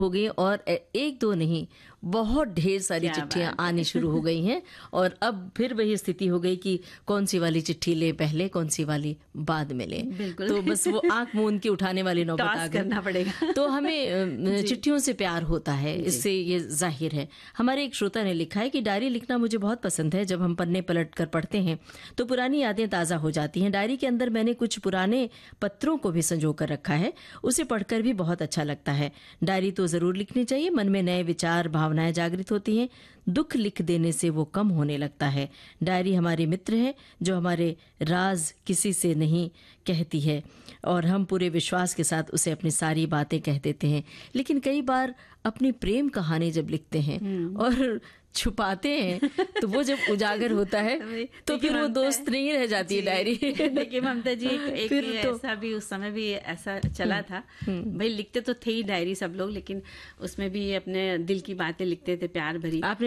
हो गई और एक दो नहीं, बहुत ढेर सारी क्या चिट्ठियां बात है। आनी शुरू हो गई हैं। और अब फिर वही स्थिति हो गई कि कौन सी वाली चिट्ठी ले पहले, कौन सी वाली बाद में ले। बिल्कुल। तो बस वो आंख मूंद के उठाने वाली नौबत आ टॉस गई। करना पड़ेगा। तो हमें चिट्ठियों से प्यार होता है, जी। इससे ये जाहिर है। हमारे एक श्रोता ने लिखा है कि डायरी लिखना मुझे बहुत पसंद है। जब हम पन्ने पलट कर पढ़ते हैं तो पुरानी यादें ताज़ा हो जाती हैं। डायरी के अंदर मैंने कुछ पुराने पत्रों को भी संजो कर रखा है, उसे पढ़कर भी बहुत अच्छा लगता है। डायरी तो ज़रूर लिखनी चाहिए, मन में नए विचार भावनाएं जागृत होती हैं। दुख लिख देने से वो कम होने लगता है। डायरी हमारे मित्र है जो हमारे राज किसी से नहीं कहती है और हम पूरे विश्वास के साथ उसे अपनी सारी बातें कह देते हैं। लेकिन कई बार अपनी प्रेम कहानी जब लिखते हैं और छुपाते हैं तो वो जब उजागर होता है तो फिर वो दोस्त नहीं रह जाती है डायरी। देखिए ममता जी, एक फिर तो ऐसा भी उस समय भी ऐसा चला था। भाई लिखते तो थे ही डायरी सब लोग, लेकिन उसमें भी अपने दिल की बातें लिखते थे, प्यार भरी। आपने